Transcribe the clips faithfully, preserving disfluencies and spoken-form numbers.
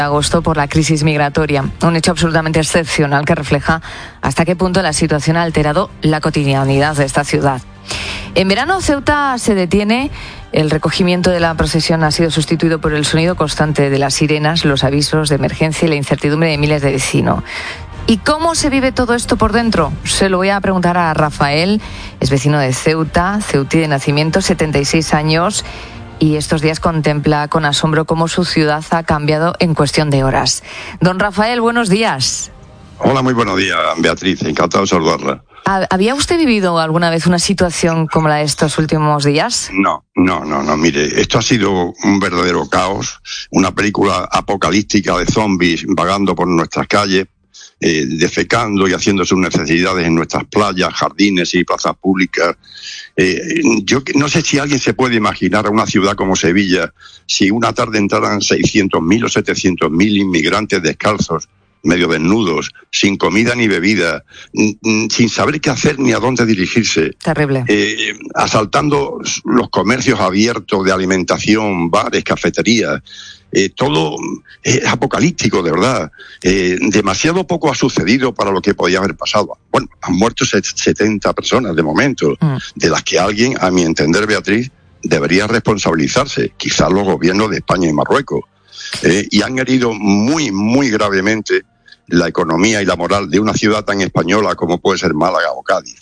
agosto por la crisis migratoria, un hecho absolutamente excepcional que refleja hasta qué punto la situación ha alterado la cotidianidad de esta ciudad. En verano Ceuta se detiene, el recogimiento de la procesión ha sido sustituido por el sonido constante de las sirenas, los avisos de emergencia y la incertidumbre de miles de vecinos. ¿Y cómo se vive todo esto por dentro? Se lo voy a preguntar a Rafael, es vecino de Ceuta, ceutí de nacimiento, setenta y seis años, y estos días contempla con asombro cómo su ciudad ha cambiado en cuestión de horas. Don Rafael, buenos días. Hola, muy buenos días, Beatriz, encantado de saludarla. ¿Había usted vivido alguna vez una situación como la de estos últimos días? No, no, no, no, mire, esto ha sido un verdadero caos, una película apocalíptica de zombies vagando por nuestras calles, eh, defecando y haciendo sus necesidades en nuestras playas, jardines y plazas públicas. Eh, yo no sé si alguien se puede imaginar a una ciudad como Sevilla si una tarde entraran seiscientos mil o setecientos mil inmigrantes descalzos, medio desnudos, sin comida ni bebida, sin saber qué hacer ni a dónde dirigirse. Terrible. Eh, asaltando los comercios abiertos de alimentación, bares, cafeterías. Eh, todo es apocalíptico, de verdad. Eh, demasiado poco ha sucedido para lo que podía haber pasado. Bueno, han muerto setenta personas de momento, mm. de las que alguien, a mi entender, Beatriz, debería responsabilizarse, quizás los gobiernos de España y Marruecos. Eh, y han herido muy, muy gravemente la economía y la moral de una ciudad tan española como puede ser Málaga o Cádiz.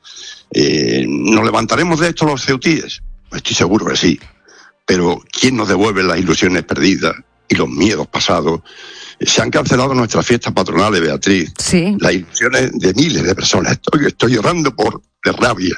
Eh, ¿Nos levantaremos de esto los ceutíes? Estoy seguro que sí. Pero ¿quién nos devuelve las ilusiones perdidas y los miedos pasados? Se han cancelado nuestras fiestas patronales, Beatriz. Sí. Las ilusiones de miles de personas. Estoy, estoy llorando por de rabia.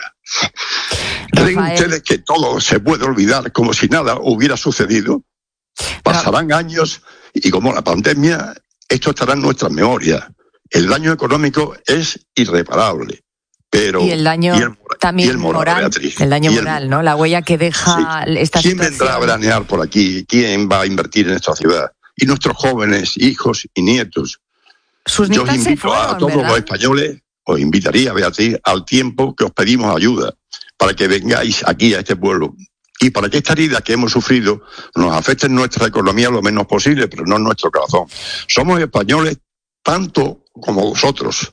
¿Creen ustedes que todo se puede olvidar como si nada hubiera sucedido? Pasarán años y como la pandemia, esto estará en nuestras memorias. El daño económico es irreparable. Pero, y el daño y el, también y el moral, moral, Beatriz, el daño el, moral, ¿no? La huella que deja sí. esta ¿Quién situación? vendrá a veranear por aquí? ¿Quién va a invertir en esta ciudad? Y nuestros jóvenes, hijos y nietos. Sus Yo os nietas invito se fueron, a todos ¿verdad? los españoles, os invitaría, Beatriz, al tiempo que os pedimos ayuda, para que vengáis aquí a este pueblo. Y para que esta herida que hemos sufrido nos afecte en nuestra economía lo menos posible, pero no en nuestro corazón. Somos españoles tanto como vosotros.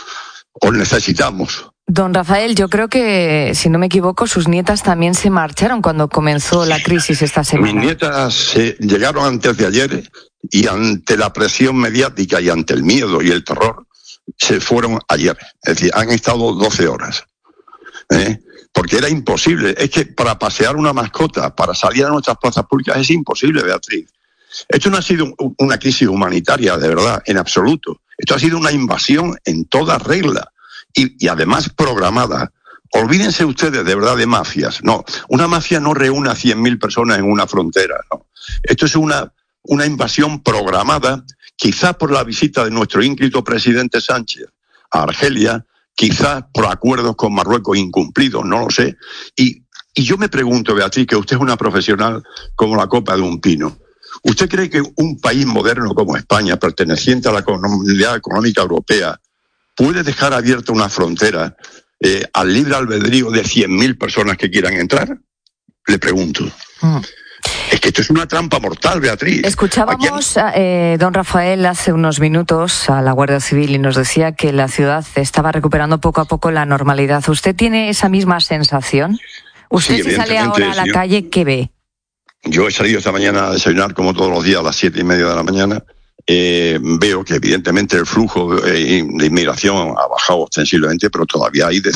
Os necesitamos. Don Rafael, yo creo que, si no me equivoco, sus nietas también se marcharon cuando comenzó la crisis esta semana. Mis nietas eh, llegaron antes de ayer y ante la presión mediática y ante el miedo y el terror se fueron ayer. Es decir, han estado doce horas. ¿Eh? Porque era imposible. Es que para pasear una mascota, para salir a nuestras plazas públicas, es imposible, Beatriz. Esto no ha sido una crisis humanitaria, de verdad, en absoluto. Esto ha sido una invasión en toda regla y, y además programada. Olvídense ustedes de verdad de mafias. No, una mafia no reúne a cien mil personas en una frontera. No. Esto es una, una invasión programada, quizás por la visita de nuestro ínclito presidente Sánchez a Argelia, quizás por acuerdos con Marruecos incumplidos, no lo sé. Y, y yo me pregunto, Beatriz, que usted es una profesional como la copa de un pino. ¿Usted cree que un país moderno como España, perteneciente a la Comunidad Económica Europea, puede dejar abierta una frontera eh, al libre albedrío de cien mil personas que quieran entrar? Le pregunto. Mm. Es que esto es una trampa mortal, Beatriz. Escuchábamos, a, eh, don Rafael, hace unos minutos a la Guardia Civil y nos decía que la ciudad estaba recuperando poco a poco la normalidad. ¿Usted tiene esa misma sensación? ¿Usted, sí, si sale ahora a la calle, qué ve? Yo he salido esta mañana a desayunar como todos los días a las siete y media de la mañana. Eh, veo que evidentemente el flujo de, de inmigración ha bajado ostensiblemente, pero todavía hay de,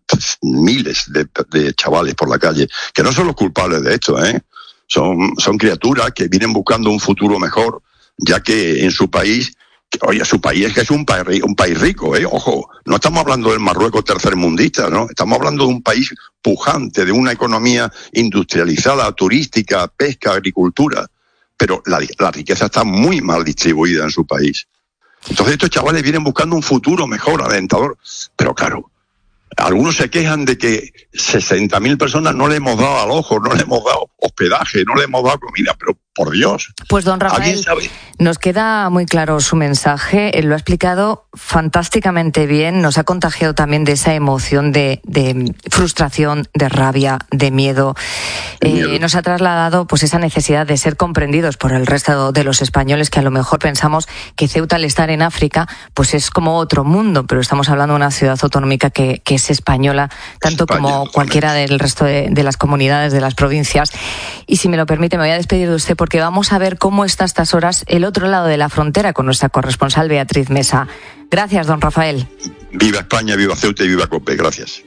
miles de, de chavales por la calle, que no son los culpables de esto, ¿eh? Son, son criaturas que vienen buscando un futuro mejor, ya que en su país, oye, su país es que es un país, un país rico, ¿eh? Ojo, no estamos hablando del Marruecos tercermundista, ¿no? Estamos hablando de un país pujante, de una economía industrializada, turística, pesca, agricultura, pero la, la riqueza está muy mal distribuida en su país. Entonces estos chavales vienen buscando un futuro mejor, alentador, pero claro, algunos se quejan de que sesenta mil personas no le hemos dado al ojo, no le hemos dado hospedaje, no le hemos dado comida, pero por Dios. Pues don Rafael, nos queda muy claro su mensaje, él lo ha explicado fantásticamente bien, nos ha contagiado también de esa emoción de, de frustración, de rabia, de miedo. Eh, nos ha trasladado pues esa necesidad de ser comprendidos por el resto de los españoles, que a lo mejor pensamos que Ceuta, al estar en África, pues es como otro mundo, pero estamos hablando de una ciudad autonómica que, que es española, tanto España, como cualquiera del resto de, de las comunidades, de las provincias. Y si me lo permite, me voy a despedir de usted porque vamos a ver cómo está a estas horas el otro lado de la frontera con nuestra corresponsal Beatriz Mesa. Gracias, don Rafael. Viva España, viva Ceuta y viva COPE. Gracias.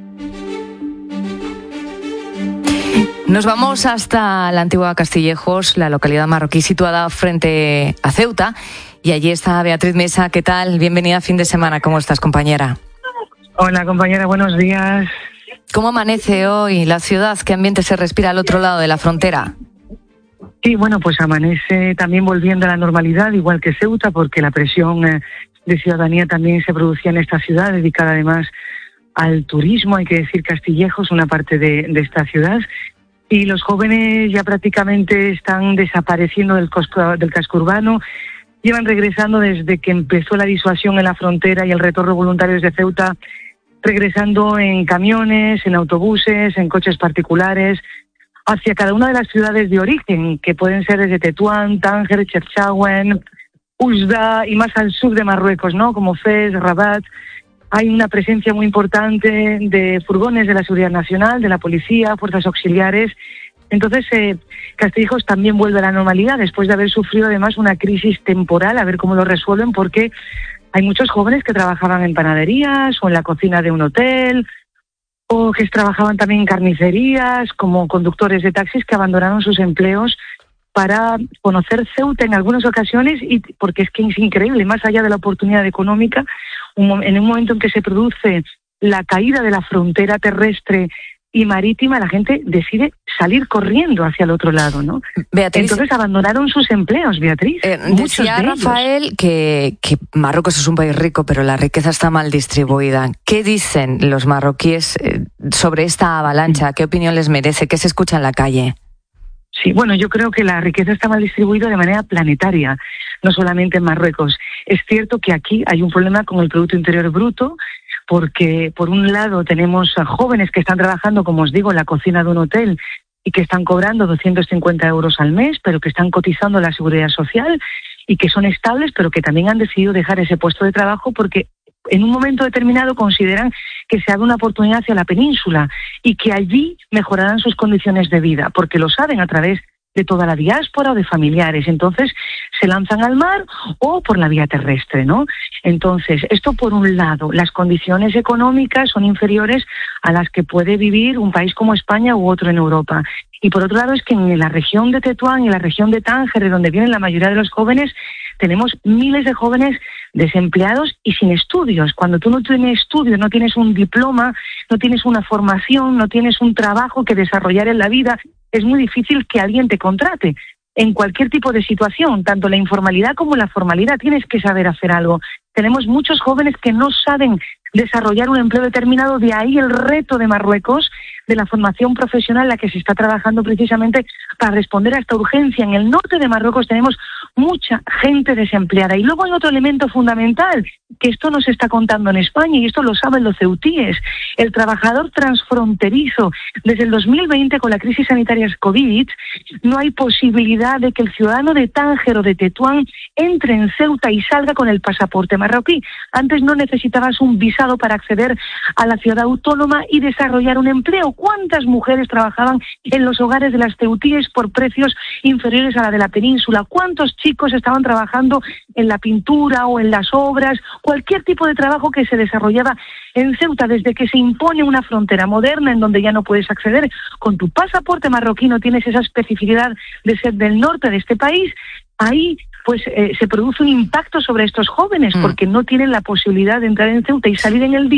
Nos vamos hasta la antigua Castillejos, la localidad marroquí situada frente a Ceuta, y allí está Beatriz Mesa. ¿Qué tal? Bienvenida a fin de semana. ¿Cómo estás, compañera? Hola, compañera, buenos días. ¿Cómo amanece hoy la ciudad? ¿Qué ambiente se respira al otro lado de la frontera? Sí, bueno, pues amanece también volviendo a la normalidad, igual que Ceuta, porque la presión eh, de ciudadanía también se producía en esta ciudad, dedicada además al turismo, hay que decir Castillejos, una parte de, de esta ciudad. Y los jóvenes ya prácticamente están desapareciendo del, cosco, del casco urbano, llevan regresando desde que empezó la disuasión en la frontera y el retorno voluntario de Ceuta, regresando en camiones, en autobuses, en coches particulares, hacia cada una de las ciudades de origen, que pueden ser desde Tetuán, Tánger, Chefchaouen, Oujda y más al sur de Marruecos, ¿no? Como Fez, Rabat. Hay una presencia muy importante de furgones de la Seguridad Nacional, de la Policía, fuerzas auxiliares. Entonces, eh, Castillejos también vuelve a la normalidad después de haber sufrido además una crisis temporal, a ver cómo lo resuelven, porque hay muchos jóvenes que trabajaban en panaderías o en la cocina de un hotel, o que trabajaban también en carnicerías, como conductores de taxis que abandonaron sus empleos para conocer Ceuta en algunas ocasiones, y porque es que es increíble, más allá de la oportunidad económica, un, en un momento en que se produce la caída de la frontera terrestre y marítima, la gente decide salir corriendo hacia el otro lado, ¿no? Beatriz, entonces abandonaron sus empleos, Beatriz. Eh, decía de Rafael que, que Marruecos es un país rico, pero la riqueza está mal distribuida. ¿Qué dicen los marroquíes eh, sobre esta avalancha? ¿Qué opinión les merece? ¿Qué se escucha en la calle? Sí, bueno, yo creo que la riqueza está mal distribuida de manera planetaria, no solamente en Marruecos. Es cierto que aquí hay un problema con el Producto Interior Bruto, porque por un lado tenemos a jóvenes que están trabajando, como os digo, en la cocina de un hotel y que están cobrando doscientos cincuenta euros al mes, pero que están cotizando la Seguridad Social y que son estables, pero que también han decidido dejar ese puesto de trabajo porque en un momento determinado consideran que se abre una oportunidad hacia la península y que allí mejorarán sus condiciones de vida, porque lo saben a través de toda la diáspora o de familiares. Entonces se lanzan al mar o por la vía terrestre, ¿no? Entonces, esto por un lado, las condiciones económicas son inferiores a las que puede vivir un país como España u otro en Europa. Y por otro lado es que en la región de Tetuán y en la región de Tánger, de donde vienen la mayoría de los jóvenes, tenemos miles de jóvenes desempleados y sin estudios. Cuando tú no tienes estudios, no tienes un diploma, no tienes una formación, no tienes un trabajo que desarrollar en la vida, es muy difícil que alguien te contrate. En cualquier tipo de situación, tanto la informalidad como la formalidad, tienes que saber hacer algo. Tenemos muchos jóvenes que no saben desarrollar un empleo determinado, de ahí el reto de Marruecos de la formación profesional, la que se está trabajando precisamente para responder a esta urgencia. En el norte de Marruecos tenemos mucha gente desempleada. Y luego hay otro elemento fundamental, que esto no se está contando en España, y esto lo saben los ceutíes. El trabajador transfronterizo, desde el dos mil veinte, con la crisis sanitaria COVID, no hay posibilidad de que el ciudadano de Tánger o de Tetuán entre en Ceuta y salga con el pasaporte marroquí. Antes no necesitabas un visado para acceder a la ciudad autónoma y desarrollar un empleo. ¿Cuántas mujeres trabajaban en los hogares de las ceutíes por precios inferiores a la de la península? ¿Cuántos chicos estaban trabajando en la pintura o en las obras? Cualquier tipo de trabajo que se desarrollaba en Ceuta, desde que se impone una frontera moderna en donde ya no puedes acceder con tu pasaporte marroquí, no tienes esa especificidad de ser del norte de este país. Ahí pues eh, se produce un impacto sobre estos jóvenes, porque no tienen la posibilidad de entrar en Ceuta y salir en el día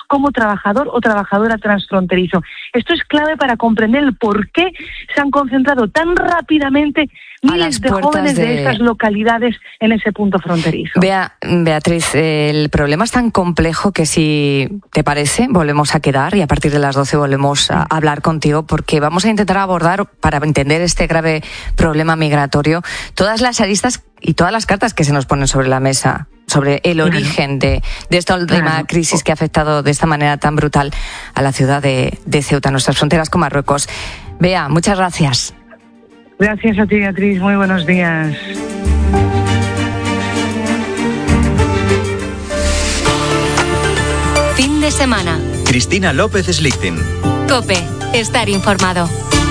como trabajador o trabajadora transfronterizo. Esto es clave para comprender el por qué se han concentrado tan rápidamente miles de jóvenes de... de esas localidades en ese punto fronterizo. Bea, Beatriz, el problema es tan complejo que, si te parece, volvemos a quedar y a partir de las doce volvemos a hablar contigo, porque vamos a intentar abordar, para entender este grave problema migratorio, todas las aristas y todas las cartas que se nos ponen sobre la mesa sobre el origen de, de esta última claro. crisis que ha afectado de esta manera tan brutal a la ciudad de, de Ceuta, nuestras fronteras con Marruecos. Bea, muchas gracias. Gracias a ti, Beatriz. Muy buenos días. Fin de semana. Cristina López Slichting. COPE. Estar informado.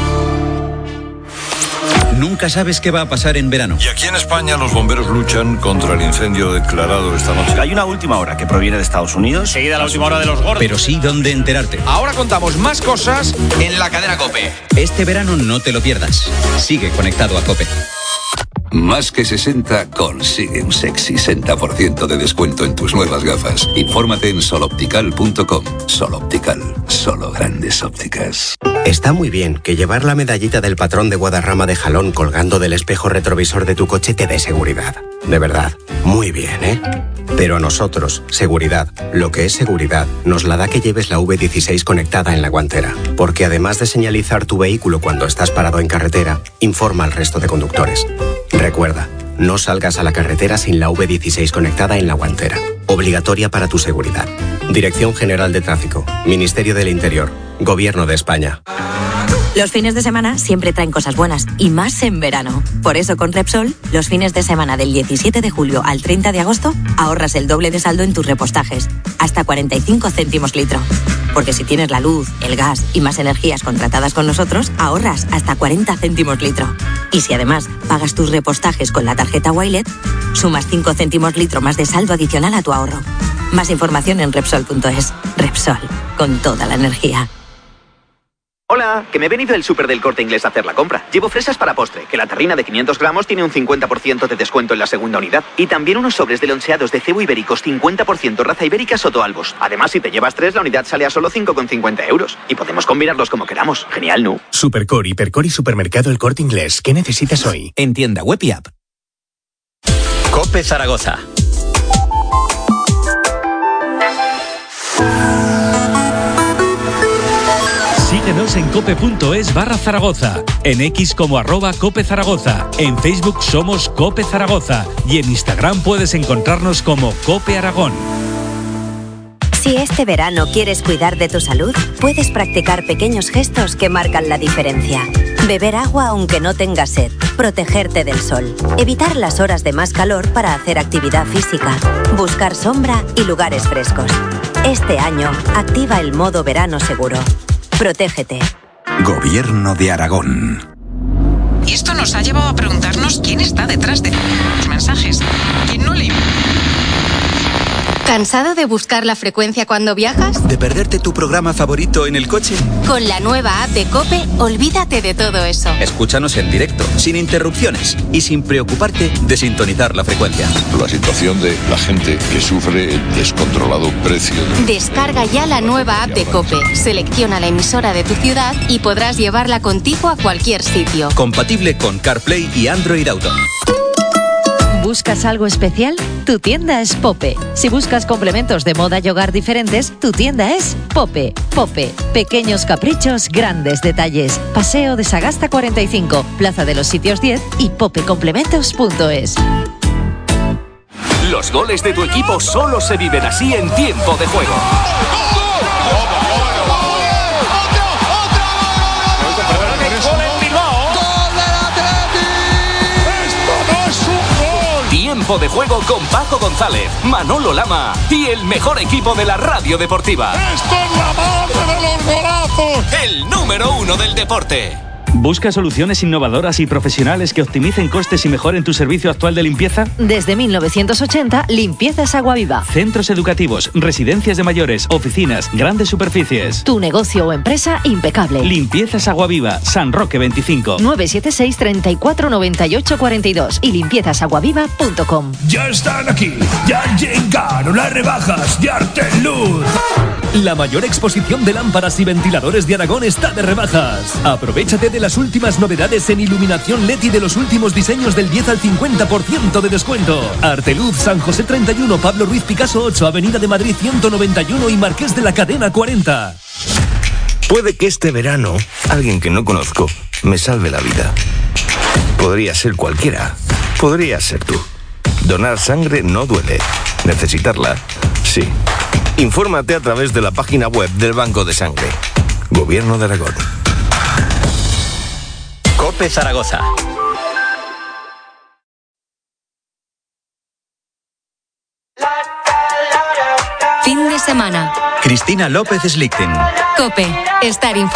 Nunca sabes qué va a pasar en verano. Y aquí en España los bomberos luchan contra el incendio declarado esta noche. Hay una última hora que proviene de Estados Unidos. Seguida la última hora de los gordos. Pero sí dónde enterarte. Ahora contamos más cosas en la cadena COPE. Este verano no te lo pierdas. Sigue conectado a COPE. Más que sesenta consigue un sexy sesenta por ciento de descuento en tus nuevas gafas. Infórmate en sol optical punto com. Sol Optical, solo grandes ópticas. Está muy bien que llevar la medallita del patrón de Guadarrama de Jalón colgando del espejo retrovisor de tu coche te dé seguridad. De verdad, muy bien, ¿eh? Pero a nosotros, seguridad, lo que es seguridad, nos la da que lleves la V dieciséis conectada en la guantera. Porque además de señalizar tu vehículo cuando estás parado en carretera, informa al resto de conductores. Recuerda, no salgas a la carretera sin la V dieciséis conectada en la guantera. Obligatoria para tu seguridad. Dirección General de Tráfico, Ministerio del Interior, Gobierno de España. Los fines de semana siempre traen cosas buenas, y más en verano. Por eso con Repsol, los fines de semana del diecisiete de julio al treinta de agosto, ahorras el doble de saldo en tus repostajes, hasta cuarenta y cinco céntimos litro. Porque si tienes la luz, el gas y más energías contratadas con nosotros, ahorras hasta cuarenta céntimos litro. Y si además pagas tus repostajes con la tarjeta Wilet, sumas cinco céntimos litro más de saldo adicional a tu ahorro. Más información en Repsol punto es. Repsol, con toda la energía. Hola, que me he venido del súper del Corte Inglés a hacer la compra. Llevo fresas para postre, que la terrina de quinientos gramos tiene un cincuenta por ciento de descuento en la segunda unidad. Y también unos sobres de loncheados de cebo ibéricos cincuenta por ciento raza ibérica Soto Albos. Además, si te llevas tres, la unidad sale a solo cinco con cincuenta euros. Y podemos combinarlos como queramos. Genial, ¿no? Supercor, Hipercor y Supermercado El Corte Inglés. ¿Qué necesitas hoy? En tienda web y app. COPE Zaragoza. Síguenos en cope punto es barra Zaragoza, en X como arroba Cope Zaragoza, en Facebook somos Cope Zaragoza y en Instagram puedes encontrarnos como Cope Aragón. Si este verano quieres cuidar de tu salud, puedes practicar pequeños gestos que marcan la diferencia. Beber agua aunque no tengas sed, protegerte del sol, evitar las horas de más calor para hacer actividad física, buscar sombra y lugares frescos. Este año, activa el modo verano seguro. Protégete. Gobierno de Aragón. Y esto nos ha llevado a preguntarnos quién está detrás de los mensajes. ¿Quién no le... ¿Cansado de buscar la frecuencia cuando viajas? ¿De perderte tu programa favorito en el coche? Con la nueva app de COPE, olvídate de todo eso. Escúchanos en directo, sin interrupciones y sin preocuparte de sintonizar la frecuencia. La situación de la gente que sufre el descontrolado precio. De... Descarga ya la nueva app de COPE, selecciona la emisora de tu ciudad y podrás llevarla contigo a cualquier sitio. Compatible con CarPlay y Android Auto. ¿Buscas algo especial? Tu tienda es Pope. Si buscas complementos de moda y hogar diferentes, tu tienda es Pope. Pope. Pequeños caprichos, grandes detalles. Paseo de Sagasta cuarenta y cinco, Plaza de los Sitios diez y pope complementos punto es. Los goles de tu equipo solo se viven así en tiempo de juego. Tiempo de juego con Paco González, Manolo Lama y el mejor equipo de la radio deportiva. ¡Esto es la madre de los golazos! El número uno del deporte. ¿Busca soluciones innovadoras y profesionales que optimicen costes y mejoren tu servicio actual de limpieza? Desde mil novecientos ochenta, Limpiezas Agua Viva. Centros educativos, residencias de mayores, oficinas, grandes superficies. Tu negocio o empresa impecable. Limpiezas Agua Viva, San Roque veinticinco. nueve siete seis, treinta y cuatro, noventa y ocho, cuarenta y dos y limpiezas agua viva punto com. Ya están aquí, ya llegaron las rebajas de Arteluz. La mayor exposición de lámparas y ventiladores de Aragón está de rebajas. Aprovechate de las últimas novedades en iluminación L E D y de los últimos diseños del diez al cincuenta por ciento de descuento. Arteluz, San José treinta y uno, Pablo Ruiz Picasso ocho, Avenida de Madrid ciento noventa y uno y Marqués de la Cadena cuarenta. Puede que este verano alguien que no conozco me salve la vida. Podría ser cualquiera. Podría ser tú. Donar sangre no duele. Necesitarla, sí. Infórmate a través de la página web del Banco de Sangre. Gobierno de Aragón. COPE Zaragoza. Fin de semana. Cristina López Slichting. COPE. Estar informado.